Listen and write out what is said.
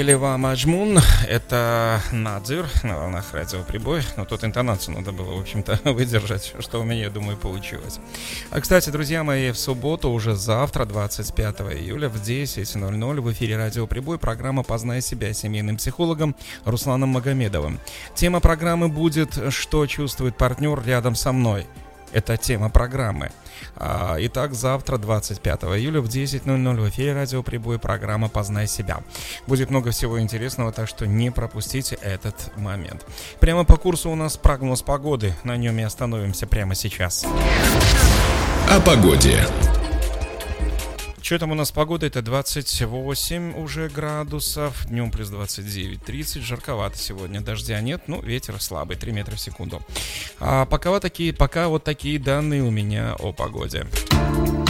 Лева Маджмун, это Надзир на волнах радио Прибой. Но тут интонацию надо было, в общем-то, выдержать, что у меня, я думаю, получилось. А, кстати, друзья мои, в субботу, уже завтра, 25 июля, в 10:00 в эфире радио Прибой программа «Познай себя» с семейным психологом Русланом Магомедовым. Тема программы будет «Что чувствует партнер рядом со мной?». Это тема программы. Итак, завтра, 25 июля в 10:00 в эфире радио Прибой программа «Познай себя». Будет много всего интересного, так что не пропустите этот момент. Прямо по курсу у нас прогноз погоды. На нем и остановимся прямо сейчас. О погоде. Что там у нас погода? Это 28 уже градусов, днем плюс 29-30, жарковато сегодня, дождя нет, ну, ветер слабый, 3 метра в секунду. Пока вот такие данные у меня о погоде.